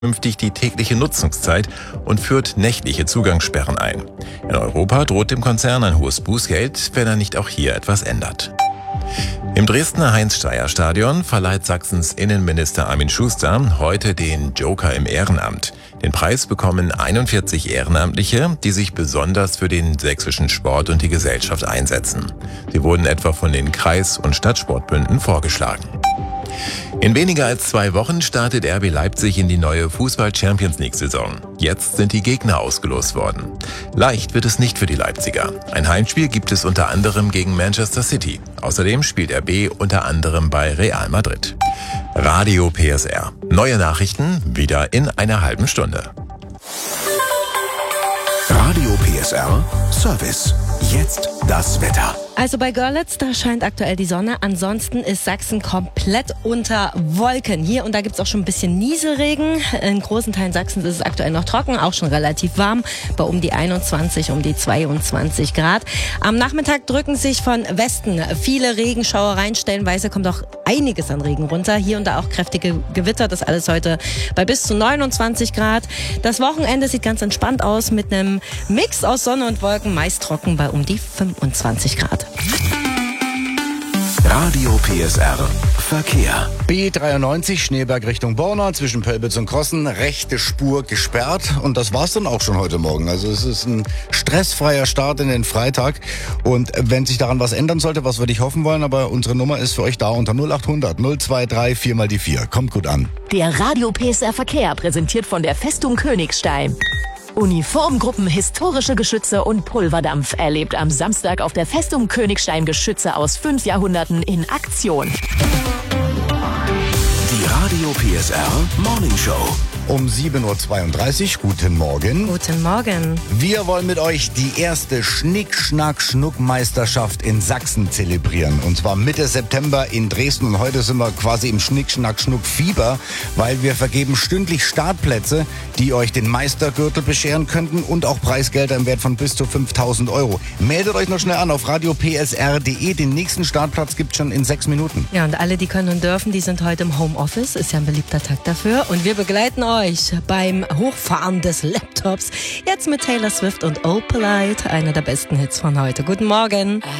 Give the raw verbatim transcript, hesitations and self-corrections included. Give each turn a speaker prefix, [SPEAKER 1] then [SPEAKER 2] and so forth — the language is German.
[SPEAKER 1] künftig die tägliche Nutzungszeit und führt nächtliche Zugangssperren ein. In Europa droht dem Konzern ein hohes Bußgeld, wenn er nicht auch hier etwas ändert. Im Dresdner Heinz-Steyer-Stadion verleiht Sachsens Innenminister Armin Schuster heute den Joker im Ehrenamt. Den Preis bekommen einundvierzig Ehrenamtliche, die sich besonders für den sächsischen Sport und die Gesellschaft einsetzen. Sie wurden etwa von den Kreis- und Stadtsportbünden vorgeschlagen. In weniger als zwei Wochen startet R B Leipzig in die neue Fußball-Champions-League-Saison. Jetzt sind die Gegner ausgelost worden. Leicht wird es nicht für die Leipziger. Ein Heimspiel gibt es unter anderem gegen Manchester City. Außerdem spielt R B unter anderem bei Real Madrid. Radio P S R. Neue Nachrichten wieder in einer halben Stunde.
[SPEAKER 2] Radio P S R Service. Jetzt das Wetter.
[SPEAKER 3] Also bei Görlitz, da scheint aktuell die Sonne. Ansonsten ist Sachsen komplett unter Wolken. Hier und da gibt's auch schon ein bisschen Nieselregen. In großen Teilen Sachsens ist es aktuell noch trocken, auch schon relativ warm, bei um die einundzwanzig, um die zweiundzwanzig Grad. Am Nachmittag drücken sich von Westen viele Regenschauer rein. Stellenweise kommt auch einiges an Regen runter. Hier und da auch kräftige Gewitter. Das alles heute bei bis zu neunundzwanzig Grad. Das Wochenende sieht ganz entspannt aus mit einem Mix aus Sonne und Wolken, meist trocken bei um die fünfundzwanzig Grad.
[SPEAKER 2] Radio P S R Verkehr.
[SPEAKER 4] B dreiundneunzig Schneeberg Richtung Borna zwischen Pölbitz und Krossen, rechte Spur gesperrt und das war's dann auch schon heute Morgen. Also es ist ein stressfreier Start in den Freitag und wenn sich daran was ändern sollte, was würde ich hoffen wollen, aber unsere Nummer ist für euch da unter null achthundert null dreiundzwanzig vier mal die vier. Kommt gut an.
[SPEAKER 5] Der Radio P S R Verkehr präsentiert von der Festung Königstein. Uniformgruppen, historische Geschütze und Pulverdampf erlebt am Samstag auf der Festung Königstein Geschütze aus fünf Jahrhunderten in Aktion.
[SPEAKER 2] Die Radio P S R Morning Show.
[SPEAKER 4] Um sieben Uhr zweiunddreißig, guten Morgen.
[SPEAKER 3] Guten Morgen.
[SPEAKER 4] Wir wollen mit euch die erste Schnick-Schnack-Schnuck-Meisterschaft in Sachsen zelebrieren. Und zwar Mitte September in Dresden. Und heute sind wir quasi im Schnick-Schnack-Schnuck-Fieber, weil wir vergeben stündlich Startplätze, die euch den Meistergürtel bescheren könnten und auch Preisgelder im Wert von bis zu fünftausend Euro. Meldet euch noch schnell an auf radio p s r punkt d e. Den nächsten Startplatz gibt's schon in sechs Minuten.
[SPEAKER 3] Ja, und alle, die können und dürfen, die sind heute im Homeoffice. Ist ja ein beliebter Tag dafür. Und wir begleiten euch beim Hochfahren des Laptops. Jetzt mit Taylor Swift und Oh Polite, einer der besten Hits von heute. Guten Morgen.